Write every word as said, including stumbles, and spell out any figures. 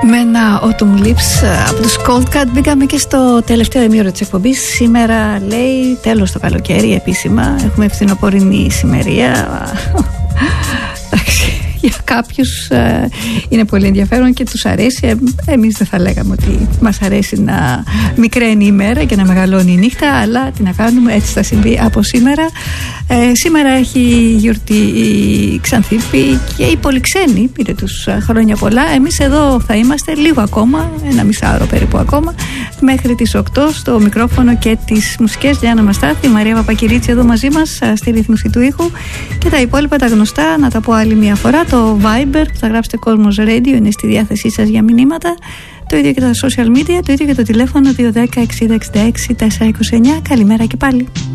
Με ένα Autumn Leaves από τους Cold Cut μπήκαμε και στο τελευταίο ημίωρο της εκπομπής. Σήμερα λέει τέλος το καλοκαίρι επίσημα. Έχουμε φθινοπορεινή ησημερία. Εντάξει, για κάποιους ε, είναι πολύ ενδιαφέρον και τους αρέσει. Ε, εμείς δεν θα λέγαμε ότι μας αρέσει να μικραίνει η μέρα και να μεγαλώνει η νύχτα, αλλά τι να κάνουμε, έτσι θα συμβεί από σήμερα. Ε, σήμερα έχει γιορτή η Ξανθήπη και οι Πολυξένοι, πήρε τους χρόνια πολλά. Εμείς εδώ θα είμαστε λίγο ακόμα, ένα μισάωρο περίπου ακόμα, μέχρι τις οκτώ στο μικρόφωνο και τις μουσικές. Διάννα Μαστάθη, Μαρία Παπακυρίτση εδώ μαζί μας στη ρύθμιση του ήχου, και τα υπόλοιπα τα γνωστά να τα πω άλλη μια φορά. Το Viber που θα γράψετε Κόσμος Radio είναι στη διάθεσή σας για μηνύματα, το ίδιο και τα social media, το ίδιο και το τηλέφωνο δύο ένα μηδέν εξήντα εξήντα έξι τετρακόσια είκοσι εννιά. Καλημέρα και πάλι.